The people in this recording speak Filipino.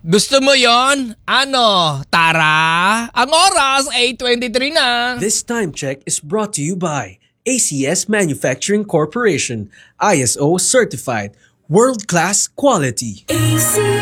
Gusto mo yon? Ano? Tara! Ang oras ay 8:23 na. This time check is brought to you by ACS Manufacturing Corporation, ISO certified, world-class quality. ACS.